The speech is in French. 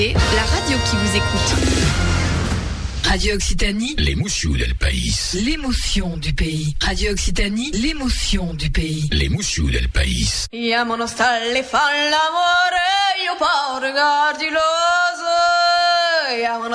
Et la radio qui vous écoute. Radio Occitanie, l'émotion del país. L'émotion du pays. Radio Occitanie, l'émotion du pays. L'émotion del país. Iamono stalle fa l'amore, io porgo ardiloso.